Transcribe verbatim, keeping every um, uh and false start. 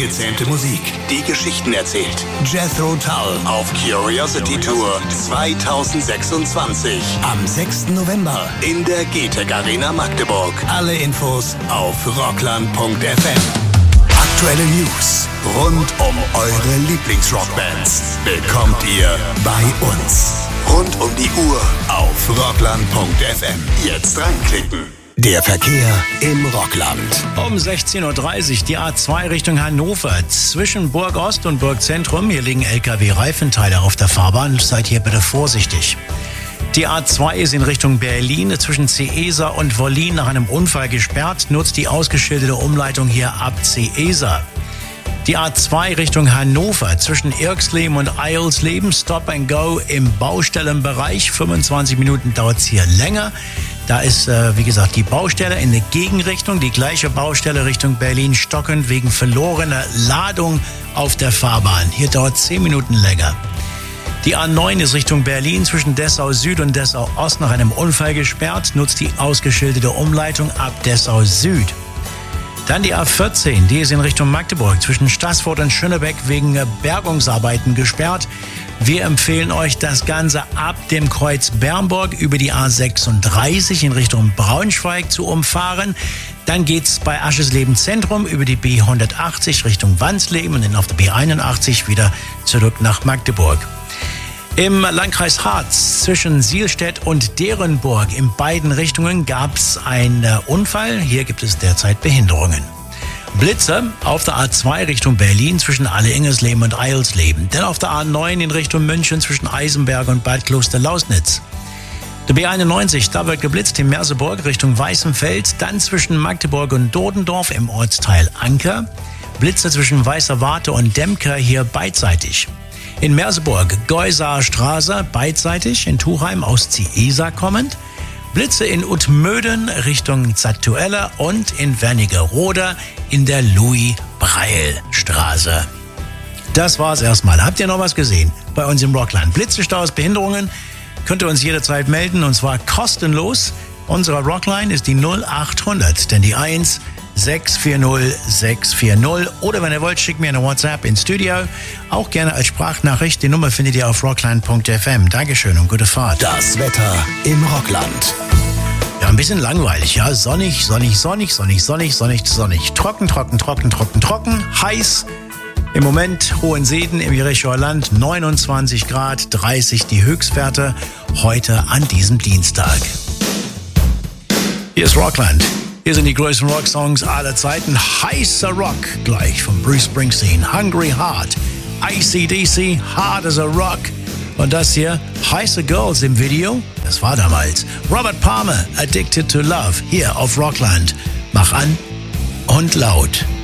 gezähmte Musik, die Geschichten erzählt. Jethro Tull auf Curiosity Tour zwanzig sechsundzwanzig. Am sechsten November in der Getec Arena Magdeburg. Alle Infos auf rockland punkt f m. Aktuelle News rund um eure Lieblingsrockbands bekommt ihr bei uns. Rund um die Uhr auf rockland punkt f m. Jetzt reinklicken. Der Verkehr im Rockland. Um sechzehn Uhr dreißig die A zwei Richtung Hannover. Zwischen Burg Ost und Burg Zentrum. Hier liegen L K W-Reifenteile auf der Fahrbahn. Seid hier bitte vorsichtig. Die A zwei ist in Richtung Berlin zwischen Ciesa und Wollin nach einem Unfall gesperrt. Nutzt die ausgeschilderte Umleitung hier ab Ciesa. Die A zwei Richtung Hannover zwischen Irxleben und Eilsleben. Stop and Go im Baustellenbereich. fünfundzwanzig Minuten dauert es hier länger. Da ist, äh, wie gesagt, die Baustelle in der Gegenrichtung. Die gleiche Baustelle Richtung Berlin stockend wegen verlorener Ladung auf der Fahrbahn. Hier dauert es zehn Minuten länger. Die A neun ist Richtung Berlin zwischen Dessau Süd und Dessau Ost nach einem Unfall gesperrt. Nutzt die ausgeschilderte Umleitung ab Dessau Süd. Dann die A vierzehn, die ist in Richtung Magdeburg zwischen Staßfurt und Schönebeck wegen Bergungsarbeiten gesperrt. Wir empfehlen euch, das Ganze ab dem Kreuz Bernburg über die A sechsunddreißig in Richtung Braunschweig zu umfahren. Dann geht's bei Aschersleben Zentrum über die B hundertachtzig Richtung Wansleben und dann auf der B einundachtzig wieder zurück nach Magdeburg. Im Landkreis Harz zwischen Sielstedt und Derenburg in beiden Richtungen gab es einen Unfall. Hier gibt es derzeit Behinderungen. Blitze auf der A zwei Richtung Berlin zwischen Alle-Ingersleben und Eilsleben. Dann auf der A neun in Richtung München zwischen Eisenberg und Bad Kloster-Lausnitz. Der B einundneunzig, da wird geblitzt in Merseburg Richtung Weißenfeld. Dann zwischen Magdeburg und Dodendorf im Ortsteil Anker. Blitze zwischen Weißer Warte und Demker hier beidseitig. In Merseburg, Geusaer Straße, beidseitig, in Tuchheim aus Ciesa kommend. Blitze in Utmöden Richtung Zatuella und in Wernigerode in der Louis-Breil-Straße. Das war's erstmal. Habt ihr noch was gesehen bei uns im Rockland? Blitzestaus, Behinderungen, könnt ihr uns jederzeit melden und zwar kostenlos. Unsere Rockline ist die null achthundert, denn die eins sechs vier null sechs vier null oder wenn ihr wollt, schickt mir eine WhatsApp ins Studio. Auch gerne als Sprachnachricht. Die Nummer findet ihr auf rockland punkt f m. Dankeschön und gute Fahrt. Das Wetter im Rockland. Ja, ein bisschen langweilig, ja. Sonnig, sonnig, sonnig, sonnig, sonnig, sonnig, sonnig. Trocken, trocken, trocken, trocken, trocken. Heiß. Im Moment Hohenseeden im Jerichoer Land neunundzwanzig Grad, dreißig die Höchstwerte heute an diesem Dienstag. Hier ist Rockland. Hier sind die größten Rocksongs aller Zeiten. Heißer Rock gleich von Bruce Springsteen. Hungry Heart. A C D C, Hard as a Rock. Und das hier, heiße Girls im Video. Das war damals. Robert Palmer, Addicted to Love. Hier auf Rockland. Mach an und laut.